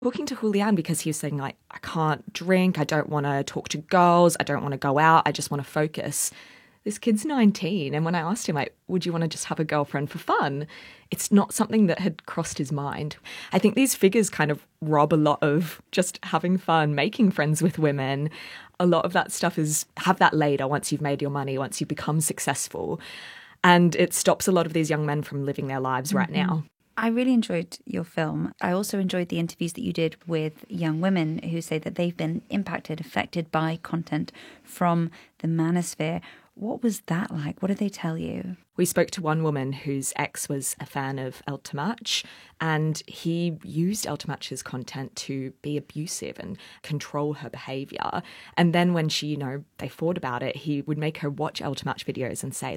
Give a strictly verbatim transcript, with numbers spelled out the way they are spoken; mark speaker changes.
Speaker 1: talking to Julian because he was saying, like, I can't drink, I don't want to talk to girls, I don't want to go out, I just want to focus. This kid's nineteen, and when I asked him, like, would you want to just have a girlfriend for fun? It's not something that had crossed his mind. I think these figures kind of rob a lot of just having fun, making friends with women. A lot of that stuff is have that later once you've made your money, once you've become successful. And it stops a lot of these young men from living their lives right
Speaker 2: Mm-hmm.
Speaker 1: now.
Speaker 2: I really enjoyed your film. I also enjoyed the interviews that you did with young women who say that they've been impacted, affected by content from the manosphere. What was that like? What did they tell you?
Speaker 1: We spoke to one woman whose ex was a fan of El Temach, and he used El Temach's content to be abusive and control her behaviour. And then when she, you know, they fought about it, he would make her watch El Temach videos and say,